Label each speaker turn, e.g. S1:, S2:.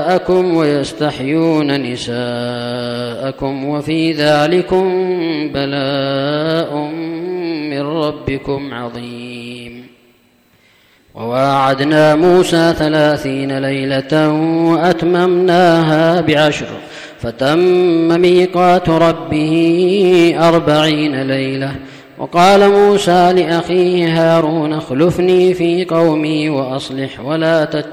S1: أبناءكم ويستحيون نساءكم وفي ذلكم بلاء من ربكم عظيم. وواعدنا موسى 30 ليلة وأتممناها ب10 فتم ميقات ربه 40 ليلة. وقال موسى لأخيه هارون اخلفني في قومي وأصلح ولا